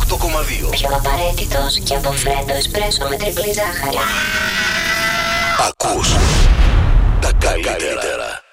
100,2. Πιο απαραίτητος και από φρέντο εσπρέσο με τριπλή ζάχαρη. Ακούς τα καλύτερα.